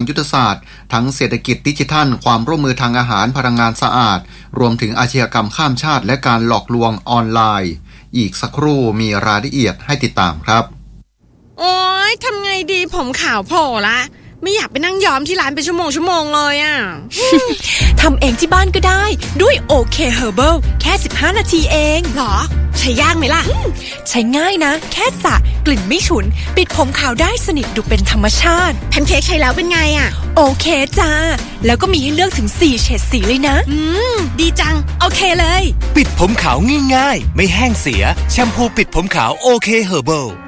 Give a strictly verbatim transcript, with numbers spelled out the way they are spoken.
ยุทธศาสตร์ทั้งเศรษฐกิจดิจิทัลความร่วมมือทางอาหารพลังงานสะอาดรวมถึงอาชญากรรมข้ามชาติและการหลอกลวงออนไลน์อีกสักครู่มีรายละเอียดให้ติดตามครับโอ๊ยทำไงดีผมขาวโผล่ละไม่อยากไปนั่งย้อมที่ร้านเป็นชั่วโมงชั่วโมงเลยอ่ะทำเองที่บ้านก็ได้ด้วย โอ เค Herbal แค่สิบห้านาทีเองหรอใช้ยากไหมล่ะใช้ง่ายนะแค่สระกลิ่นไม่ฉุนปิดผมขาวได้สนิทดูเป็นธรรมชาติแพนเค้กใช้แล้วเป็นไงอ่ะโอเคจ้าแล้วก็มีให้เลือกถึงสี่เฉดสีเลยนะอืมดีจังโอเคเลยปิดผมขาวง่ายๆไม่แห้งเสียแชมพูปิดผมขาว โอ เค Herbal